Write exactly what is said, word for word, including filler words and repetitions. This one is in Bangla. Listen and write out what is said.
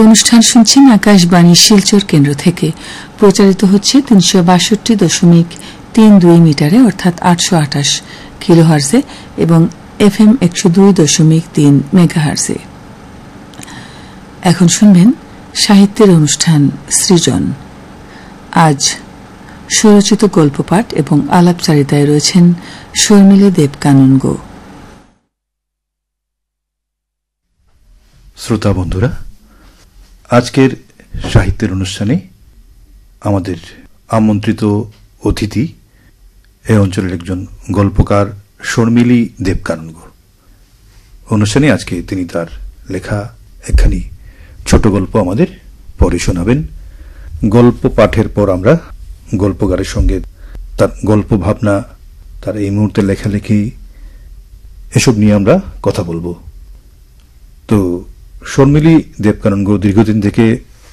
অনুষ্ঠান শুনছেন আকাশবাণী শিলচর কেন্দ্র থেকে। প্রচারিত হচ্ছে তিনশো বাষট্টি দশমিক তিন দুই মিটারে অর্থাৎ আটশো আঠাশ কিলোহার্জে এবং এফ এম একশো দুই দশমিক তিন মেগাহার্জে। এখন শুনবেন সাহিত্যের অনুষ্ঠান সৃজন। আজ স্বরচিত গল্পপাঠ এবং আলাপচারিতায় রয়েছেন শর্মিলী দেবকানন্দ। শ্রোতা বন্ধুরা, আজকের সাহিত্যের অনুষ্ঠানে আমাদের আমন্ত্রিত অতিথি এই অঞ্চলের একজন গল্পকার শর্মিলী দেবকানন্দ। অনুষ্ঠানে আজকে তিনি তার লেখা একখানি ছোট গল্প আমাদের পড়ে শোনাবেন। গল্প পাঠের পর আমরা গল্পকারের সঙ্গে তার গল্প ভাবনা, তার এই মুহূর্তে লেখালেখি, এসব নিয়ে আমরা কথা বলবো। তো শর্মিলী দেবকানন্দ দীর্ঘদিন থেকে